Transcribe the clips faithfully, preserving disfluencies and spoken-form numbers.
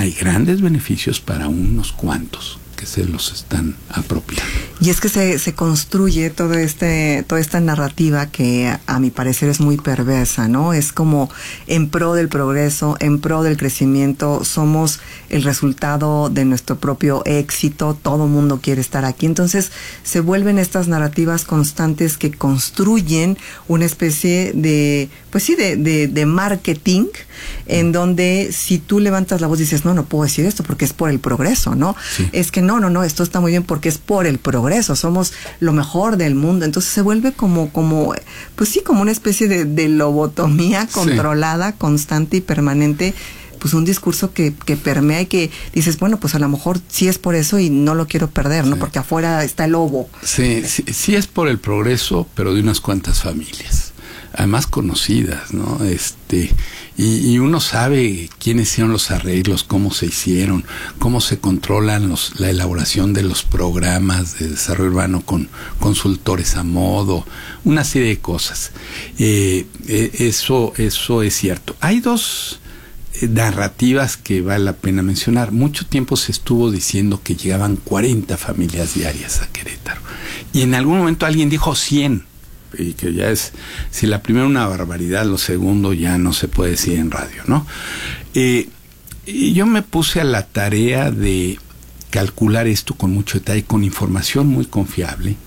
hay grandes beneficios para unos cuantos que se los están apropiando. Y es que se, se construye todo este, toda esta narrativa que a, a mi parecer es muy perversa, ¿no? Es como en pro del progreso, en pro del crecimiento, somos el resultado de nuestro propio éxito, todo mundo quiere estar aquí. Entonces se vuelven estas narrativas constantes que construyen una especie de, pues sí, de, de, de marketing, en donde si tú levantas la voz y dices, no, no puedo decir esto porque es por el progreso, ¿no? Sí. Es que no, no, no, esto está muy bien porque es por el progreso, somos lo mejor del mundo. Entonces se vuelve como, como pues sí, como una especie de, de lobotomía controlada, sí, constante y permanente, pues un discurso que, que permea y que dices, bueno, pues a lo mejor sí es por eso y no lo quiero perder, ¿no? Sí. Porque afuera está el lobo. Sí, sí, sí es por el progreso, pero de unas cuantas familias, además conocidas, ¿no? Este, y, y uno sabe quiénes hicieron los arreglos, cómo se hicieron, cómo se controlan los, la elaboración de los programas de desarrollo urbano con consultores a modo, una serie de cosas. Eh, eh, eso, eso es cierto. Hay dos eh, narrativas que vale la pena mencionar. Mucho tiempo se estuvo diciendo que llegaban cuarenta familias diarias a Querétaro. Y en algún momento alguien dijo cien. Y que ya es, si la primera una barbaridad, lo segundo ya no se puede decir en radio, ¿no? Eh, y yo me puse a la tarea de calcular esto con mucho detalle, con información muy confiable,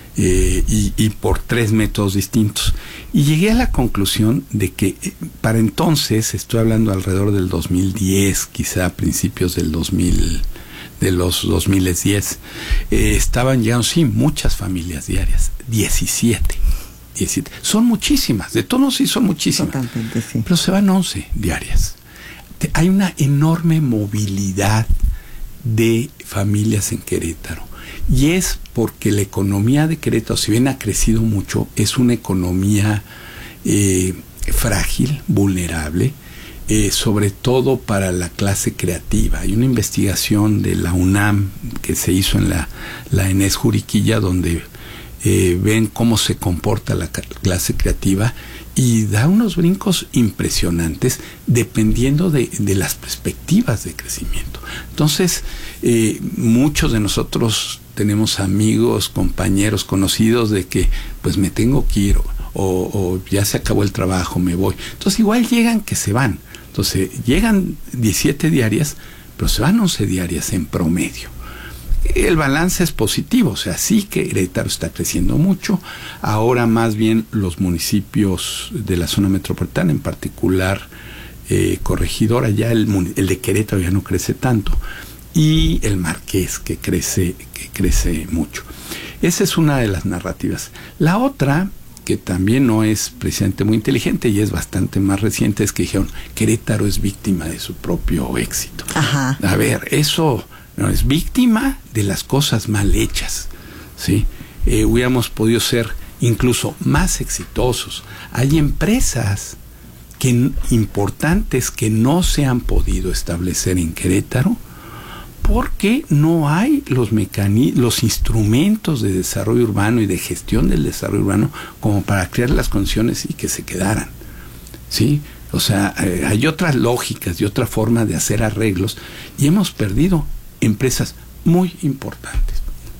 eh, y, y por tres métodos distintos. Y llegué a la conclusión de que eh, para entonces, estoy hablando alrededor del dos mil diez, quizá a principios del dos mil, de los dos mil diez, eh, estaban llegando, sí, muchas familias diarias, diecisiete. diecisiete. Son muchísimas, de todos sí son muchísimas. Totalmente, sí. Pero se van once diarias. Hay una enorme movilidad de familias en Querétaro. Y es porque la economía de Querétaro, si bien ha crecido mucho, es una economía eh, frágil, vulnerable, eh, sobre todo para la clase creativa. Hay una investigación de la UNAM que se hizo en la, la Inés Juriquilla, donde Eh, ven cómo se comporta la clase creativa y da unos brincos impresionantes dependiendo de, de las perspectivas de crecimiento. Entonces, eh, muchos de nosotros tenemos amigos, compañeros, conocidos de que pues me tengo que ir o, o ya se acabó el trabajo, me voy. Entonces igual llegan que se van. Entonces llegan diecisiete diarias, pero se van once diarias en promedio. El balance es positivo, o sea, sí que Querétaro está creciendo mucho. Ahora más bien los municipios de la zona metropolitana, en particular eh, Corregidora, ya el, el de Querétaro ya no crece tanto, y el Marqués, que crece, que crece mucho. Esa es una de las narrativas. La otra, que también no es precisamente muy inteligente y es bastante más reciente, es que dijeron, Querétaro es víctima de su propio éxito. Ajá. A ver, eso... No, es víctima de las cosas mal hechas, ¿sí? Eh, hubiéramos podido ser incluso más exitosos. Hay empresas que, importantes que no se han podido establecer en Querétaro porque no hay los mecani- los instrumentos de desarrollo urbano y de gestión del desarrollo urbano como para crear las condiciones y que se quedaran, ¿sí? O sea, eh, hay otras lógicas y otra forma de hacer arreglos y hemos perdido empresas muy importantes.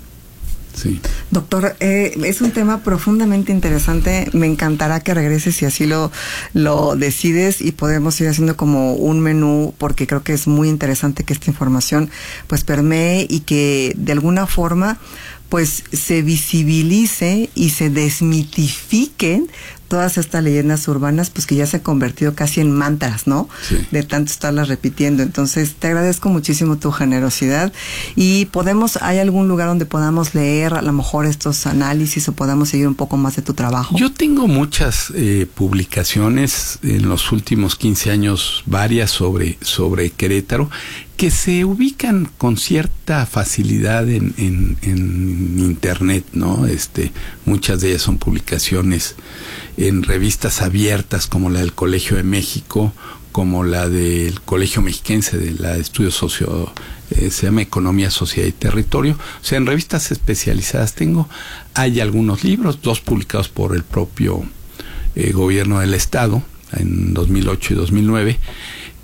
Sí. Doctor, eh, es un tema profundamente interesante. Me encantará que regreses si así lo, lo decides y podemos ir haciendo como un menú, porque creo que es muy interesante que esta información pues permee y que de alguna forma pues se visibilice y se desmitifiquen todas estas leyendas urbanas, pues que ya se han convertido casi en mantras, ¿no? Sí. De tanto estarlas repitiendo. Entonces, te agradezco muchísimo tu generosidad. Y podemos, ¿hay algún lugar donde podamos leer a lo mejor estos análisis o podamos seguir un poco más de tu trabajo? Yo tengo muchas eh, publicaciones en los últimos quince años, varias sobre, sobre Querétaro, que se ubican con cierta facilidad en, en, en internet, ¿no? Este, muchas de ellas son publicaciones en revistas abiertas como la del Colegio de México, como la del Colegio Mexiquense de la Estudio Socio, eh, se llama Economía, Sociedad y Territorio. O sea, en revistas especializadas tengo, hay algunos libros, dos publicados por el propio eh, gobierno del estado en dos mil ocho y dos mil nueve,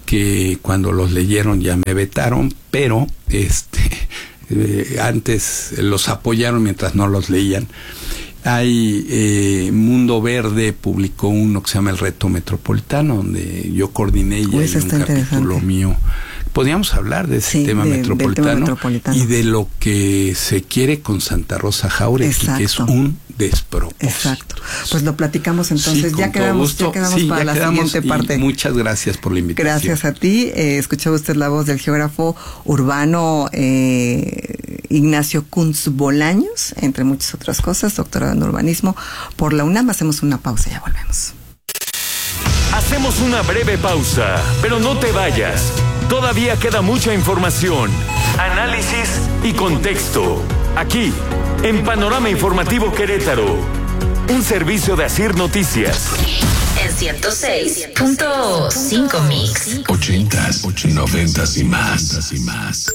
que cuando los leyeron ya me vetaron, pero este eh, antes los apoyaron mientras no los leían. Hay eh, Mundo Verde publicó uno que se llama El Reto Metropolitano, donde yo coordiné y hay un capítulo mío. Podríamos hablar de ese sí, tema, de, metropolitano, tema metropolitano y de lo que se quiere con Santa Rosa Jauregui, que es un despropósito. Exacto. Pues lo platicamos entonces. Sí, ya, quedamos, ya quedamos sí, para ya la quedamos siguiente parte. Muchas gracias por la invitación. Gracias a ti. Eh, escuchó usted la voz del geógrafo urbano eh, Ignacio Kuntz Bolaños, entre muchas otras cosas, doctorado en urbanismo por la UNAM. Hacemos una pausa y ya volvemos. Hacemos una breve pausa, pero no te vayas. Todavía queda mucha información, análisis y contexto. Aquí, en Panorama Informativo Querétaro, un servicio de Asir Noticias. En ciento seis punto cinco Mix. Ochentas, noventas y más. y más.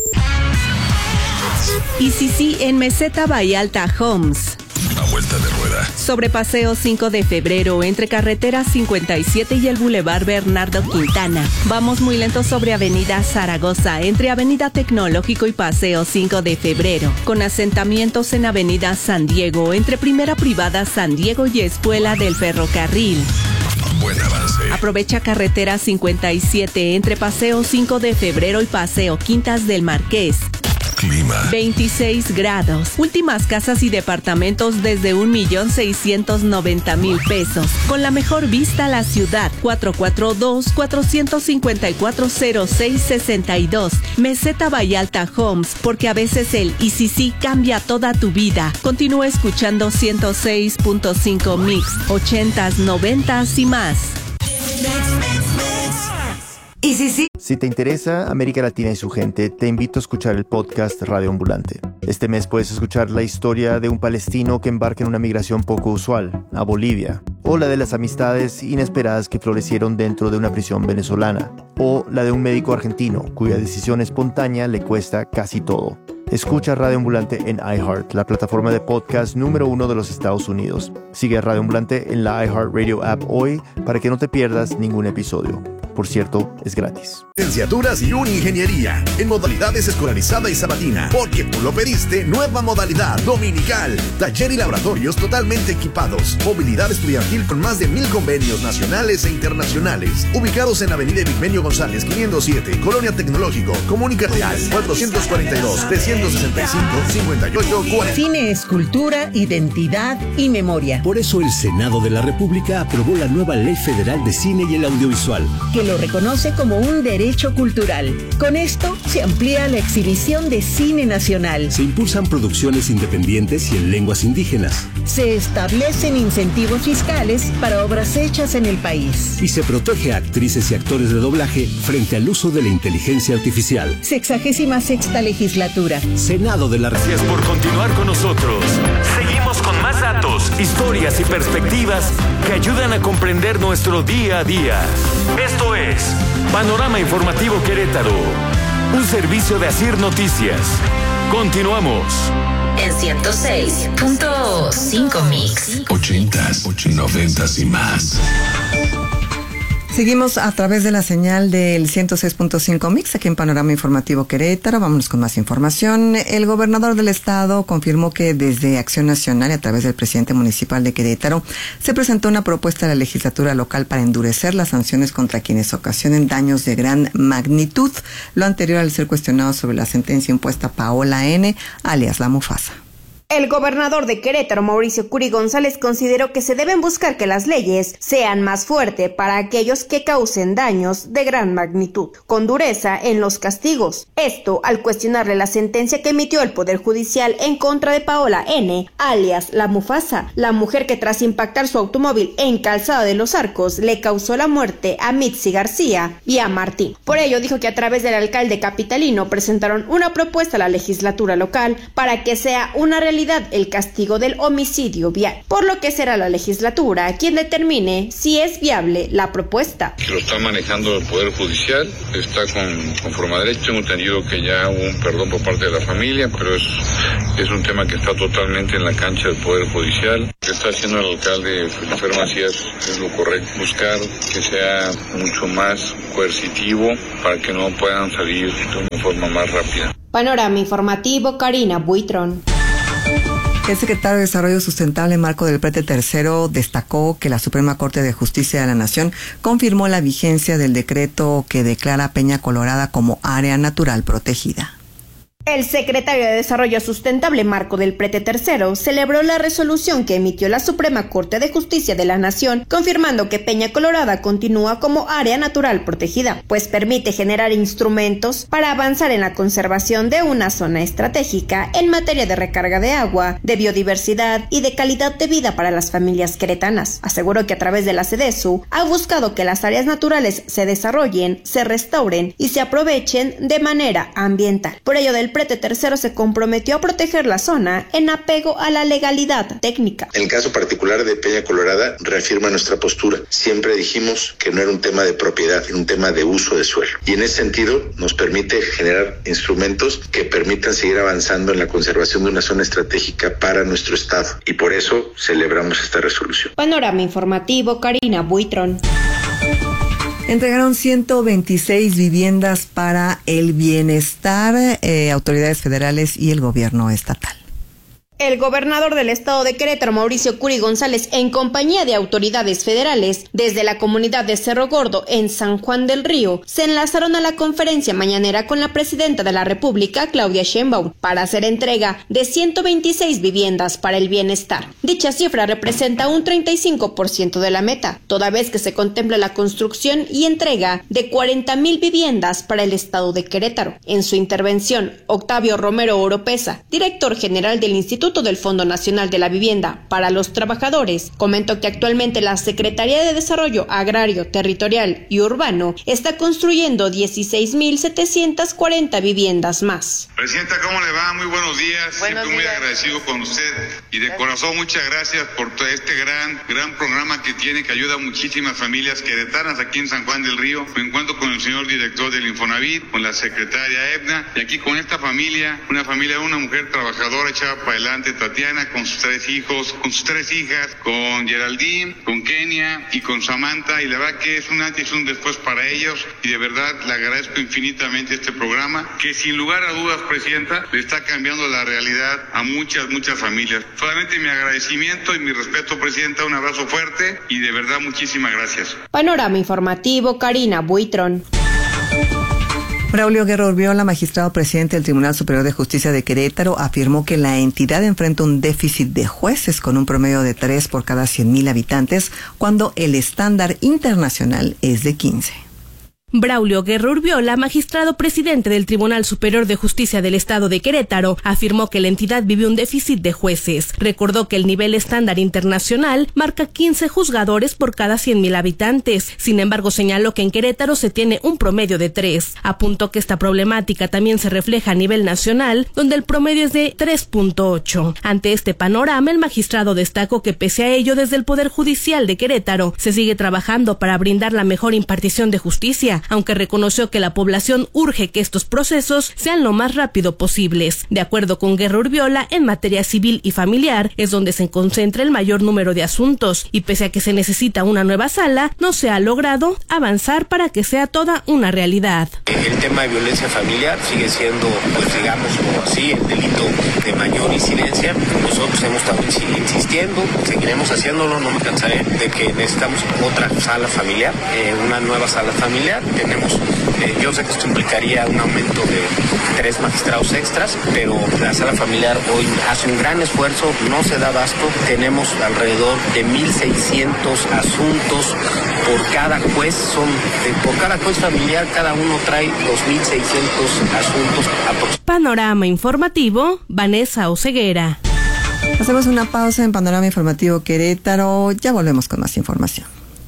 Y sí, sí, en Meseta Vallalta Homes. A vuelta de rueda. Sobre Paseo cinco de febrero, entre carretera cincuenta y siete y el Boulevard Bernardo Quintana. Vamos muy lento sobre Avenida Zaragoza, entre Avenida Tecnológico y Paseo cinco de febrero. Con asentamientos en Avenida San Diego, entre Primera Privada San Diego y Espuela del Ferrocarril. Buen avance. Aprovecha carretera cincuenta y siete, entre Paseo cinco de febrero y Paseo Quintas del Marqués. Clima. veintiséis grados. Últimas casas y departamentos desde un millón seiscientos noventa mil pesos. Con la mejor vista a la ciudad. cuatro cuatro dos, cuatro cinco cuatro, cero seis seis dos. Meseta Vallalta Homes, porque a veces el y si sí cambia toda tu vida. Continúa escuchando ciento seis punto cinco Mix. ochentas, noventas y más. ¿Y si sí? Si te interesa América Latina y su gente, te invito a escuchar el podcast Radio Ambulante. Este mes puedes escuchar la historia de un palestino que embarca en una migración poco usual, a Bolivia, o la de las amistades inesperadas que florecieron dentro de una prisión venezolana, o la de un médico argentino cuya decisión espontánea le cuesta casi todo. Escucha Radio Ambulante en iHeart, la plataforma de podcast número uno de los Estados Unidos. Sigue a Radio Ambulante en la iHeartRadio app hoy para que no te pierdas ningún episodio. Por cierto, es gratis. Licenciaturas y Uningeniería en modalidades escolarizada y sabatina, porque tú lo pediste. Nueva modalidad dominical, taller y laboratorios totalmente equipados, movilidad estudiantil con más de mil convenios nacionales e internacionales, ubicados en Avenida Epigmenio González quinientos siete, Colonia Tecnológico. Comunícate al cuatrocientos cuarenta y dos, trescientos sesenta y cinco, cincuenta y ocho cuarenta. Cine es cultura, identidad y memoria. Por eso el Senado de la República aprobó la nueva Ley Federal de Cine y el Audiovisual, que lo reconoce como un derecho cultural. Con esto se amplía la exhibición de cine nacional. Se impulsan producciones independientes y en lenguas indígenas. Se establecen incentivos fiscales para obras hechas en el país. Y se protege a actrices y actores de doblaje frente al uso de la inteligencia artificial. Sexagésima sexta legislatura. Senado de la República. Gracias por continuar con nosotros. Seguimos con más datos, historias y perspectivas que ayudan a comprender nuestro día a día. Esto es Panorama Informativo Querétaro, un servicio de Asir Noticias. Continuamos. En ciento seis punto cinco Mix. Ochentas, noventas y más. Seguimos a través de la señal del ciento seis punto cinco Mix, aquí en Panorama Informativo Querétaro. Vámonos con más información. El gobernador del estado confirmó que desde Acción Nacional y a través del presidente municipal de Querétaro se presentó una propuesta a la legislatura local para endurecer las sanciones contra quienes ocasionen daños de gran magnitud. Lo anterior al ser cuestionado sobre la sentencia impuesta a Paola N., alias La Mufasa. El gobernador de Querétaro, Mauricio Curi González, consideró que se deben buscar que las leyes sean más fuertes para aquellos que causen daños de gran magnitud, con dureza en los castigos. Esto al cuestionarle la sentencia que emitió el Poder Judicial en contra de Paola N., alias La Mufasa, la mujer que tras impactar su automóvil en Calzada de los Arcos le causó la muerte a Mitzi García y a Martín. Por ello dijo que a través del alcalde capitalino presentaron una propuesta a la legislatura local para que sea una realidad modalidad el castigo del homicidio vial, por lo que será la legislatura quien determine si es viable la propuesta. Lo está manejando el Poder Judicial, está con, conforme a derecho. Tengo entendido que ya hubo un perdón por parte de la familia, pero es, es un tema que está totalmente en la cancha del Poder Judicial. Lo que está haciendo el alcalde Felipe Macías es lo correcto, buscar que sea mucho más coercitivo para que no puedan salir de una forma más rápida. Panorama informativo, Karina Buitrón. El secretario de Desarrollo Sustentable, Marco del Prete tercero, destacó que la Suprema Corte de Justicia de la Nación confirmó la vigencia del decreto que declara Peña Colorada como área natural protegida. El secretario de Desarrollo Sustentable, Marco del Prete tercero, celebró la resolución que emitió la Suprema Corte de Justicia de la Nación, confirmando que Peña Colorada continúa como área natural protegida, pues permite generar instrumentos para avanzar en la conservación de una zona estratégica en materia de recarga de agua, de biodiversidad y de calidad de vida para las familias queretanas. Aseguró que a través de la SEDESU ha buscado que las áreas naturales se desarrollen, se restauren y se aprovechen de manera ambiental. Por ello, del Prete tercero se comprometió a proteger la zona en apego a la legalidad técnica. En el caso particular de Peña Colorada, reafirma nuestra postura. Siempre dijimos que no era un tema de propiedad, era un tema de uso de suelo. Y en ese sentido nos permite generar instrumentos que permitan seguir avanzando en la conservación de una zona estratégica para nuestro estado. Y por eso celebramos esta resolución. Panorama informativo, Karina Buitrón. Entregaron ciento veintiséis viviendas para el bienestar, eh, autoridades federales y el gobierno estatal. El gobernador del estado de Querétaro, Mauricio Curi González, en compañía de autoridades federales, desde la comunidad de Cerro Gordo, en San Juan del Río, se enlazaron a la conferencia mañanera con la presidenta de la República, Claudia Sheinbaum, para hacer entrega de ciento veintiséis viviendas para el bienestar. Dicha cifra representa un treinta y cinco por ciento de la meta, toda vez que se contempla la construcción y entrega de cuarenta mil viviendas para el estado de Querétaro. En su intervención, Octavio Romero Oropesa, director general del Instituto del Fondo Nacional de la Vivienda para los Trabajadores, comentó que actualmente la Secretaría de Desarrollo Agrario, Territorial y Urbano está construyendo dieciséis mil setecientas cuarenta viviendas más. Presidenta, ¿cómo le va? Muy buenos días. Buenos Siempre días. muy agradecido con usted y de corazón muchas gracias por todo este gran, gran programa que tiene, que ayuda a muchísimas familias queretanas aquí en San Juan del Río. Me encuentro con el señor director del Infonavit, con la secretaria Edna, y aquí con esta familia, una familia, una mujer trabajadora echada para adelante, Tatiana, con sus tres hijos, con sus tres hijas, con Geraldine, con Kenia y con Samantha, y la verdad que es un antes y un después para ellos, y de verdad le agradezco infinitamente este programa, que sin lugar a dudas, Presidenta, le está cambiando la realidad a muchas, muchas familias. Solamente mi agradecimiento y mi respeto, Presidenta, un abrazo fuerte, y de verdad muchísimas gracias. Panorama informativo, Karina Buitrón. Braulio Guerra Urbiola, magistrado presidente del Tribunal Superior de Justicia de Querétaro, afirmó que la entidad enfrenta un déficit de jueces con un promedio de tres por cada cien mil habitantes, cuando el estándar internacional es de quince. Braulio Guerra Urbiola, magistrado presidente del Tribunal Superior de Justicia del Estado de Querétaro, afirmó que la entidad vive un déficit de jueces. Recordó que el nivel estándar internacional marca quince juzgadores por cada cien mil habitantes. Sin embargo, señaló que en Querétaro se tiene un promedio de tres. Apuntó que esta problemática también se refleja a nivel nacional, donde el promedio es de tres punto ocho. Ante este panorama, el magistrado destacó que pese a ello, desde el Poder Judicial de Querétaro se sigue trabajando para brindar la mejor impartición de justicia, aunque reconoció que la población urge que estos procesos sean lo más rápido posibles. De acuerdo con Guerra Urbiola, en materia civil y familiar es donde se concentra el mayor número de asuntos, y pese a que se necesita una nueva sala, no se ha logrado avanzar para que sea toda una realidad. El tema de violencia familiar sigue siendo, pues digamos como así, el delito de mayor incidencia. Nosotros hemos estado insistiendo, seguiremos haciéndolo, no me cansaré de que necesitamos otra sala familiar, eh, una nueva sala familiar. Tenemos, eh, yo sé que esto implicaría un aumento de tres magistrados extras, pero la sala familiar hoy hace un gran esfuerzo, no se da abasto. Tenemos alrededor de mil seiscientos asuntos por cada juez, son de, por cada juez familiar, cada uno trae dos mil seiscientos asuntos aproximadamente. Panorama informativo, Vanessa Oseguera. Hacemos una pausa en Panorama Informativo Querétaro, ya volvemos con más información.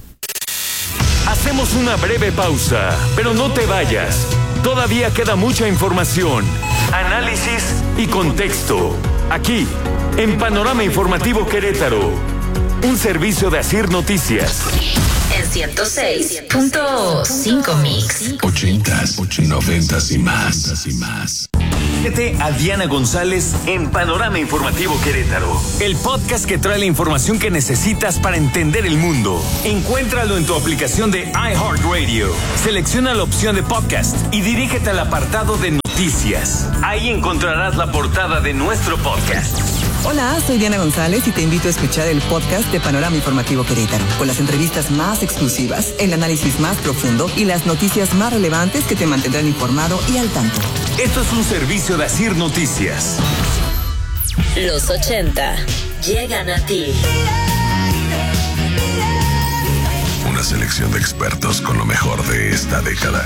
Hacemos una breve pausa, pero no te vayas. Todavía queda mucha información, análisis y contexto. Aquí, en Panorama Informativo Querétaro, un servicio de Asir Noticias. En ciento seis punto cinco Mix. Ochentas, noventas y más. y más. Síguete a Diana González en Panorama Informativo Querétaro, el podcast que trae la información que necesitas para entender el mundo. Encuéntralo en tu aplicación de iHeartRadio. Selecciona la opción de podcast y dirígete al apartado de noticias. Ahí encontrarás la portada de nuestro podcast. Hola, soy Diana González y te invito a escuchar el podcast de Panorama Informativo Querétaro, con las entrevistas más exclusivas, el análisis más profundo y las noticias más relevantes que te mantendrán informado y al tanto. Esto es un servicio de Asir Noticias. Los ochenta llegan a ti. Una selección de expertos con lo mejor de esta década.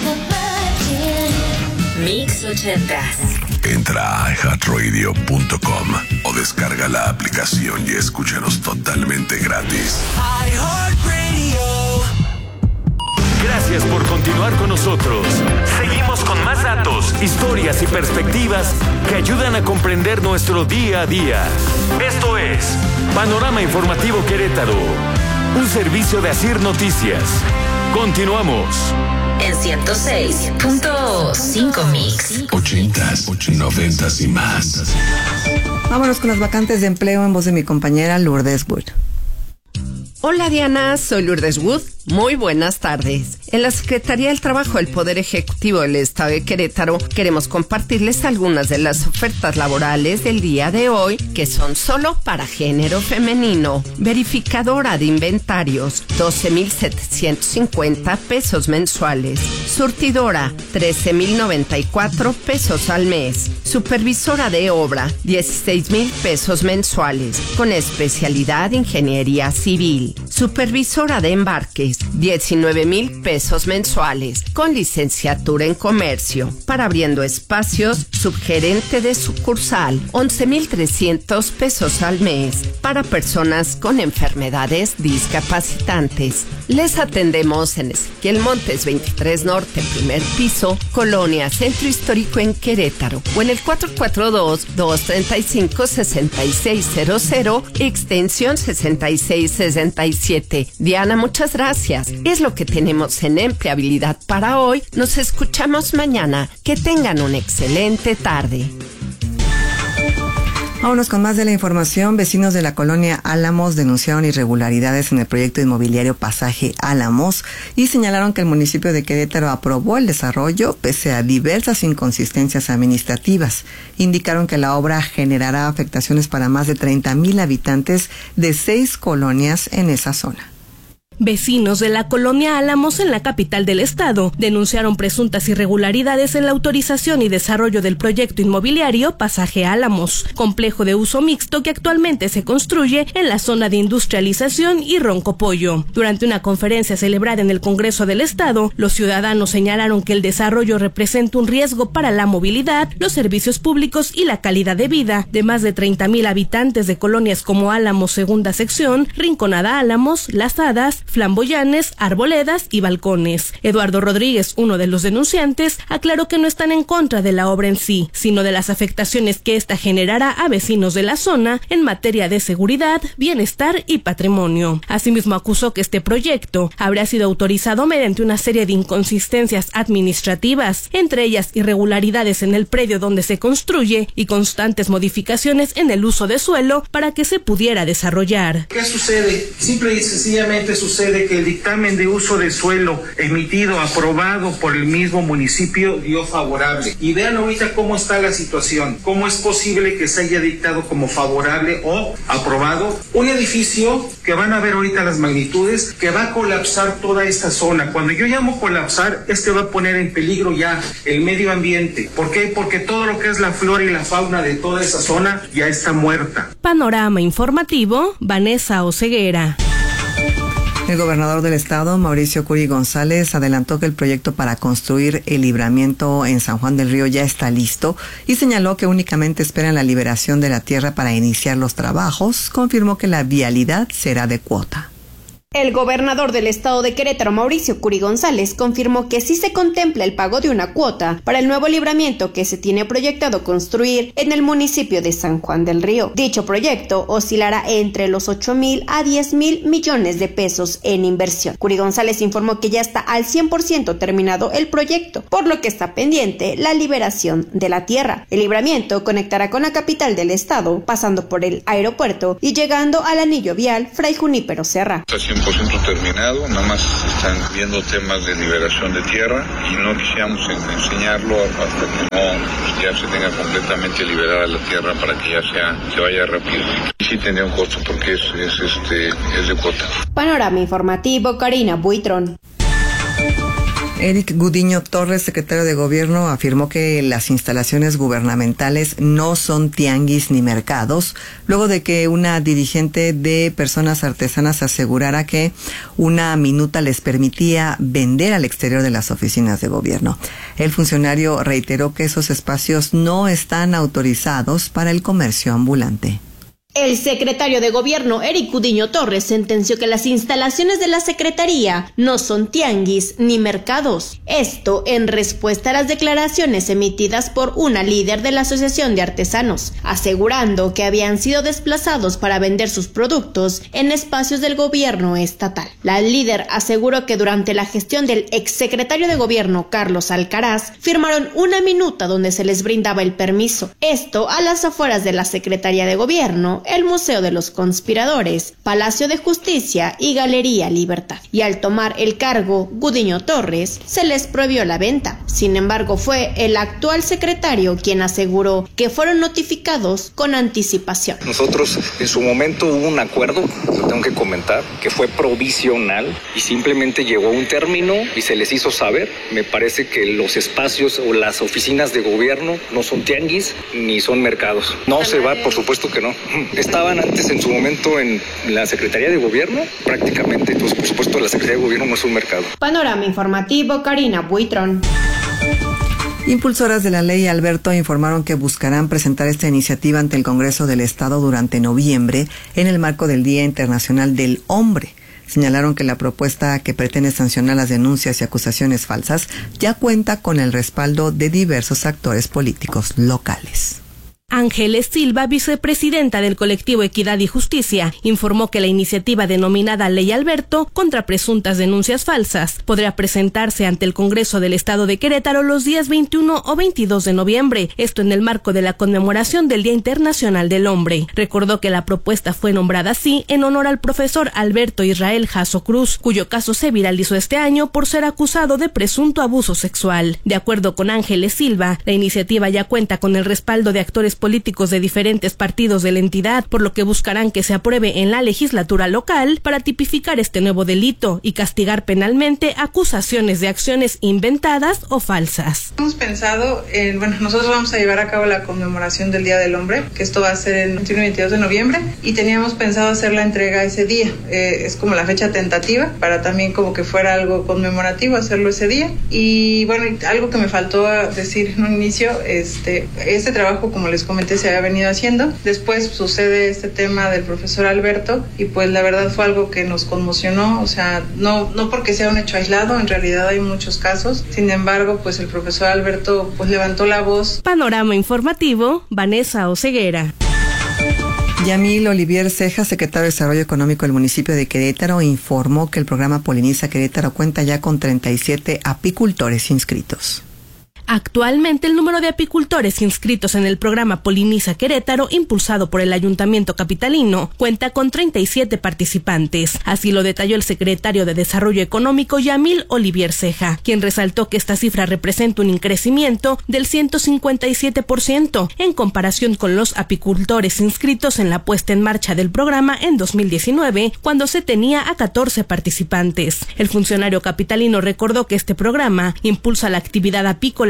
Mix ochentas. Entra a i heart radio punto com o descarga la aplicación y escúchanos totalmente gratis. iHeartRadio. Gracias por continuar con nosotros. Seguimos con más datos, historias y perspectivas que ayudan a comprender nuestro día a día. Esto es Panorama Informativo Querétaro, un servicio de Asir Noticias. Continuamos. En ciento seis punto cinco Mix. Ochentas, noventas y más. Vámonos con las vacantes de empleo en voz de mi compañera Lourdes Wood. Hola Diana, soy Lourdes Wood. Muy buenas tardes. En la Secretaría del Trabajo del Poder Ejecutivo del Estado de Querétaro queremos compartirles algunas de las ofertas laborales del día de hoy que son solo para género femenino. Verificadora de inventarios, doce mil setecientos cincuenta pesos mensuales. Surtidora, trece mil noventa y cuatro pesos al mes. Supervisora de obra, dieciséis mil pesos mensuales, con especialidad Ingeniería Civil. Supervisora de embarques, diecinueve mil pesos mensuales, con licenciatura en comercio. Para abriendo espacios, subgerente de sucursal, once mil trescientos pesos al mes. Para personas con enfermedades discapacitantes. Les atendemos en Ezequiel Montes veintitrés Norte, primer piso, Colonia Centro Histórico en Querétaro, o en el cuatro cuatro dos, dos tres cinco, seis seis cero cero, extensión sesenta y seis sesenta y siete. Diana, muchas gracias. Es lo que tenemos en empleabilidad para hoy. Nos escuchamos mañana. Que tengan una excelente tarde. Vámonos con más de la información. Vecinos de la colonia Álamos denunciaron irregularidades en el proyecto inmobiliario Pasaje Álamos y señalaron que el municipio de Querétaro aprobó el desarrollo pese a diversas inconsistencias administrativas. Indicaron que la obra generará afectaciones para más de treinta mil habitantes de seis colonias en esa zona. Vecinos de la colonia Álamos en la capital del estado denunciaron presuntas irregularidades en la autorización y desarrollo del proyecto inmobiliario Pasaje Álamos, complejo de uso mixto que actualmente se construye en la zona de industrialización y Roncopollo. Durante una conferencia celebrada en el Congreso del Estado, los ciudadanos señalaron que el desarrollo representa un riesgo para la movilidad, los servicios públicos y la calidad de vida de más de treinta mil habitantes de colonias como Álamos Segunda Sección, Rinconada Álamos, Las Hadas, Flamboyanes, Arboledas y Balcones. Eduardo Rodríguez, uno de los denunciantes, aclaró que no están en contra de la obra en sí, sino de las afectaciones que ésta generará a vecinos de la zona en materia de seguridad, bienestar y patrimonio. Asimismo, acusó que este proyecto habría sido autorizado mediante una serie de inconsistencias administrativas, entre ellas irregularidades en el predio donde se construye y constantes modificaciones en el uso de suelo para que se pudiera desarrollar. ¿Qué sucede? Simple y sencillamente sucede que el dictamen de uso de suelo emitido, aprobado por el mismo municipio, dio favorable. Y vean ahorita cómo está la situación. ¿Cómo es posible que se haya dictado como favorable o aprobado un edificio que van a ver ahorita las magnitudes, que va a colapsar toda esta zona? Cuando yo llamo colapsar, este va a poner en peligro ya el medio ambiente. ¿Por qué? Porque todo lo que es la flora y la fauna de toda esa zona ya está muerta. Panorama informativo, Vanessa Oseguera. El gobernador del estado, Mauricio Curi González, adelantó que el proyecto para construir el libramiento en San Juan del Río ya está listo y señaló que únicamente esperan la liberación de la tierra para iniciar los trabajos. Confirmó que la vialidad será de cuota. El gobernador del estado de Querétaro, Mauricio Curi González, confirmó que sí se contempla el pago de una cuota para el nuevo libramiento que se tiene proyectado construir en el municipio de San Juan del Río. Dicho proyecto oscilará entre los ocho mil a diez mil millones de pesos en inversión. Curi González informó que ya está al cien por ciento terminado el proyecto, por lo que está pendiente la liberación de la tierra. El libramiento conectará con la capital del estado, pasando por el aeropuerto y llegando al anillo vial Fray Junípero Serra. cien por ciento terminado, nada más están viendo temas de liberación de tierra y no quisiéramos enseñarlo hasta que no ya se tenga completamente liberada la tierra para que ya sea se vaya rápido. Y sí tendría un costo porque es, es este es de cuota. Panorama informativo, Karina Buitrón. Eric Gudiño Torres, secretario de Gobierno, afirmó que las instalaciones gubernamentales no son tianguis ni mercados, luego de que una dirigente de Personas Artesanas asegurara que una minuta les permitía vender al exterior de las oficinas de gobierno. El funcionario reiteró que esos espacios no están autorizados para el comercio ambulante. El secretario de Gobierno, Eric Gudiño Torres, sentenció que las instalaciones de la Secretaría no son tianguis ni mercados. Esto en respuesta a las declaraciones emitidas por una líder de la Asociación de Artesanos, asegurando que habían sido desplazados para vender sus productos en espacios del gobierno estatal. La líder aseguró que durante la gestión del exsecretario de Gobierno, Carlos Alcaraz, firmaron una minuta donde se les brindaba el permiso. Esto a las afueras de la Secretaría de Gobierno, el Museo de los Conspiradores, Palacio de Justicia y Galería Libertad. Y al tomar el cargo, Gudiño Torres se les prohibió la venta. Sin embargo, fue el actual secretario quien aseguró que fueron notificados con anticipación. Nosotros en su momento hubo un acuerdo, lo tengo que comentar, que fue provisional y simplemente llegó a un término y se les hizo saber. Me parece que los espacios o las oficinas de gobierno no son tianguis ni son mercados. No se va, por supuesto que no. Estaban antes en su momento en la Secretaría de Gobierno, prácticamente, entonces por supuesto la Secretaría de Gobierno no es un mercado. Panorama informativo, Karina Buitrón. Impulsoras de la ley Alberto informaron que buscarán presentar esta iniciativa ante el Congreso del Estado durante noviembre en el marco del Día Internacional del Hombre. Señalaron que la propuesta que pretende sancionar las denuncias y acusaciones falsas ya cuenta con el respaldo de diversos actores políticos locales. Ángeles Silva, vicepresidenta del colectivo Equidad y Justicia, informó que la iniciativa denominada Ley Alberto contra presuntas denuncias falsas podrá presentarse ante el Congreso del Estado de Querétaro los días veintiuno o veintidós de noviembre, esto en el marco de la conmemoración del Día Internacional del Hombre. Recordó que la propuesta fue nombrada así en honor al profesor Alberto Israel Jasso Cruz, cuyo caso se viralizó este año por ser acusado de presunto abuso sexual. De acuerdo con Ángeles Silva, la iniciativa ya cuenta con el respaldo de actores políticos de diferentes partidos de la entidad, por lo que buscarán que se apruebe en la legislatura local para tipificar este nuevo delito y castigar penalmente acusaciones de acciones inventadas o falsas. Hemos pensado en, bueno, nosotros vamos a llevar a cabo la conmemoración del Día del Hombre, que esto va a ser el veintiuno y veintidós de noviembre, y teníamos pensado hacer la entrega ese día. Eh, es como la fecha tentativa, para también como que fuera algo conmemorativo, hacerlo ese día. Y bueno, algo que me faltó decir en un inicio, este, este trabajo, como les comenté, se había venido haciendo. Después sucede este tema del profesor Alberto y pues la verdad fue algo que nos conmocionó, o sea, no, no porque sea un hecho aislado, en realidad hay muchos casos. Sin embargo, pues el profesor Alberto pues levantó la voz. Panorama informativo, Vanessa Oseguera. Yamil Olivier Ceja, secretario de Desarrollo Económico del municipio de Querétaro, informó que el programa Poliniza Querétaro cuenta ya con treinta y siete apicultores inscritos. Actualmente el número de apicultores inscritos en el programa Poliniza Querétaro, impulsado por el Ayuntamiento capitalino, cuenta con treinta y siete participantes. Así lo detalló el secretario de Desarrollo Económico, Yamil Olivier Ceja, quien resaltó que esta cifra representa un increcimiento del ciento cincuenta y siete por ciento en comparación con los apicultores inscritos en la puesta en marcha del programa en dos mil diecinueve, cuando se tenía a catorce participantes. El funcionario capitalino recordó que este programa impulsa la actividad apícola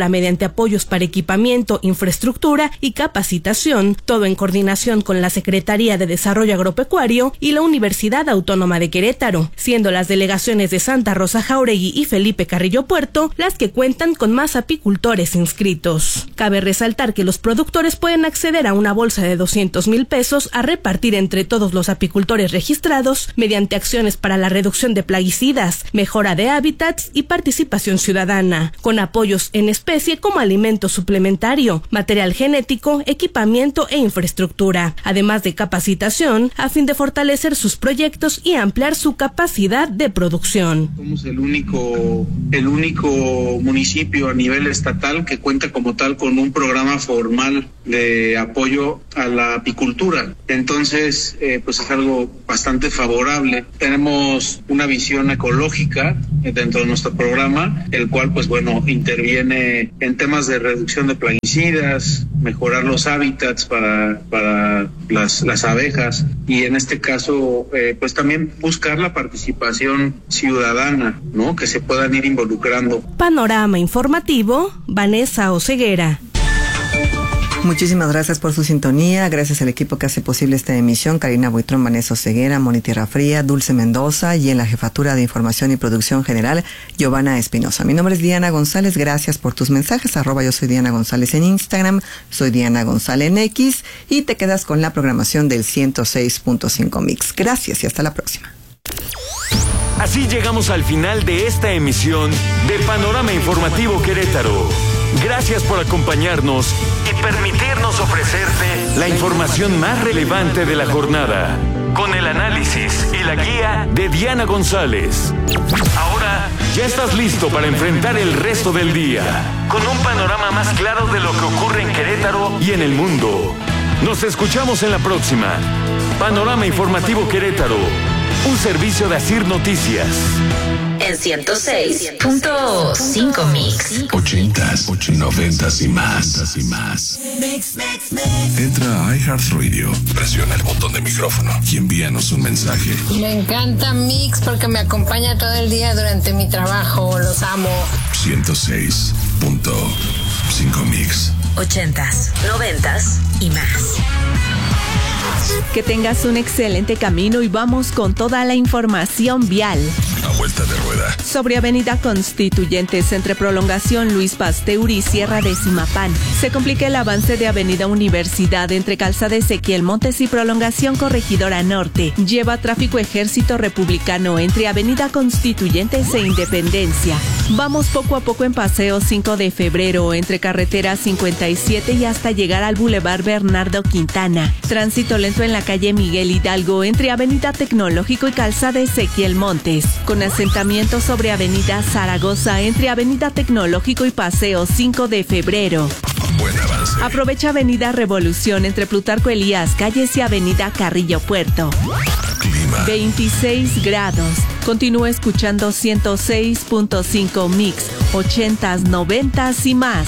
mediante apoyos para equipamiento, infraestructura y capacitación, todo en coordinación con la Secretaría de Desarrollo Agropecuario y la Universidad Autónoma de Querétaro, siendo las delegaciones de Santa Rosa Jáuregui y Felipe Carrillo Puerto las que cuentan con más apicultores inscritos. Cabe resaltar que los productores pueden acceder a una bolsa de doscientos mil pesos a repartir entre todos los apicultores registrados mediante acciones para la reducción de plaguicidas, mejora de hábitats y participación ciudadana, con apoyos en especie como alimento suplementario, material genético, equipamiento e infraestructura, además de capacitación a fin de fortalecer sus proyectos y ampliar su capacidad de producción. Somos el único, el único municipio a nivel estatal que cuenta como tal con un programa formal de apoyo a la apicultura. Entonces, eh, pues es algo bastante favorable. Tenemos una visión ecológica dentro de nuestro programa, el cual, pues bueno, interviene en temas de reducción de plaguicidas, mejorar los hábitats para, para las, las abejas y en este caso, eh, pues también buscar la participación ciudadana, ¿no? Que se puedan ir involucrando. Panorama informativo, Vanessa Oseguera. Muchísimas gracias por su sintonía, gracias al equipo que hace posible esta emisión, Karina Buitrón, Vanessa Oseguera, Moni Tierra Fría, Dulce Mendoza y en la jefatura de información y producción general, Giovanna Espinosa. Mi nombre es Diana González, gracias por tus mensajes, arroba yo soy Diana González en Instagram, soy Diana González en X y te quedas con la programación del ciento seis punto cinco Mix. Gracias y hasta la próxima. Así llegamos al final de esta emisión de Panorama Informativo Querétaro. Gracias por acompañarnos y permitirnos ofrecerte la información más relevante de la jornada, con el análisis y la guía de Diana González. Ahora ya estás listo para enfrentar el resto del día, con un panorama más claro de lo que ocurre en Querétaro y en el mundo. Nos escuchamos en la próxima. Panorama Informativo Querétaro, un servicio de Asir Noticias. En ciento seis punto cinco Mix. Ochentas, noventas y más. y más. Entra a iHeartRadio, presiona el botón de micrófono y envíanos un mensaje. Me encanta Mix porque me acompaña todo el día durante mi trabajo. Los amo. ciento seis punto cinco Mix. Ochentas, noventas y más. Que tengas un excelente camino y vamos con toda la información vial. A vuelta de rueda. Sobre Avenida Constituyentes entre Prolongación Luis Pasteur y Sierra de Zimapán. Se complica el avance de Avenida Universidad entre Calzada Ezequiel Montes y Prolongación Corregidora Norte. Lleva tráfico Ejército Republicano entre Avenida Constituyentes e Independencia. Vamos poco a poco en Paseo cinco de febrero entre Carretera cincuenta y siete y hasta llegar al Boulevard Bernardo Quintana. Tránsito lento en la calle Miguel Hidalgo entre Avenida Tecnológico y Calzada Ezequiel Montes, con asentamiento sobre Avenida Zaragoza entre Avenida Tecnológico y Paseo cinco de febrero. Buen avance. Aprovecha Avenida Revolución entre Plutarco Elías Calles y Avenida Carrillo Puerto. Clima. veintiséis grados. Continúa escuchando ciento seis punto cinco Mix, ochentas, noventas y más.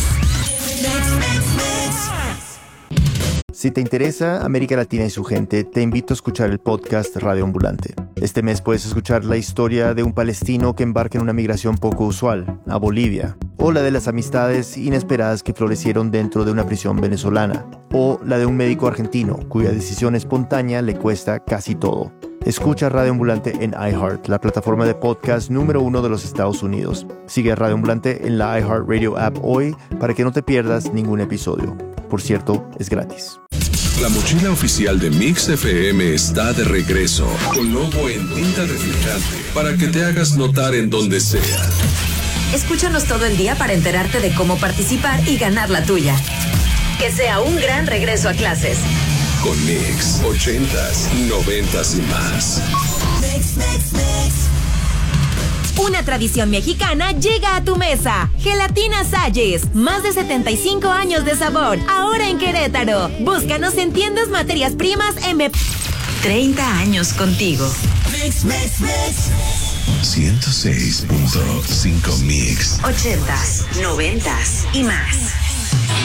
Si te interesa América Latina y su gente, te invito a escuchar el podcast Radio Ambulante. Este mes puedes escuchar la historia de un palestino que embarca en una migración poco usual, a Bolivia, o la de las amistades inesperadas que florecieron dentro de una prisión venezolana, o la de un médico argentino cuya decisión espontánea le cuesta casi todo. Escucha Radio Ambulante en iHeart, la plataforma de podcast número uno de los Estados Unidos. Sigue a Radio Ambulante en la iHeartRadio app hoy para que no te pierdas ningún episodio. Por cierto, es gratis. La mochila oficial de Mix F M está de regreso, con logo en tinta reflectante, para que te hagas notar en donde sea. Escúchanos todo el día para enterarte de cómo participar y ganar la tuya. Que sea un gran regreso a clases. Con Mix, ochentas, noventas y más. Mix, mix, mix. Una tradición mexicana llega a tu mesa. Gelatina Salles, más de setenta y cinco años de sabor, ahora en Querétaro. Búscanos en tiendas Materias Primas M P. treinta años contigo. Mix, mix, mix. ciento seis punto cinco Mix. Ochentas, noventas y más.